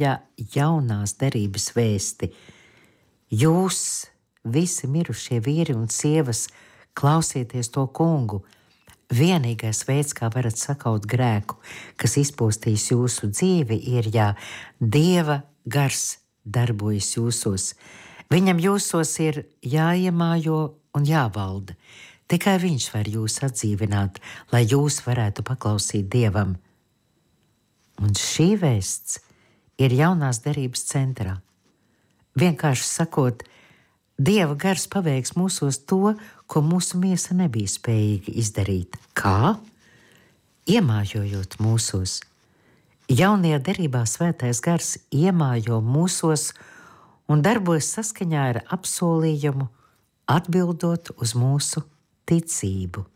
sludināja jaunās derības vēsti. Jūs, visi mirušie vīri un sievas, klausieties to kungu. Vienīgais veids, kā varat sakaut grēku, kas izpostīs jūsu dzīvi, ir, ja Dieva gars darbojas jūsos. Viņam jūsos ir jāiemājo un jāvalda. Tikai viņš var jūs atdzīvināt, lai jūs varētu paklausīt Dievam. Un šī vēsts ir jaunās derības centrā. Vienkārši sakot, Dieva gars paveiks mūsos to, ko mūsu miesa nebija spējīga izdarīt. Kā? Iemājojot mūsos. Jaunajā derībā svētais gars iemājo mūsos un darbojas saskaņā ar apsolījumu, atbildot uz mūsu ticību.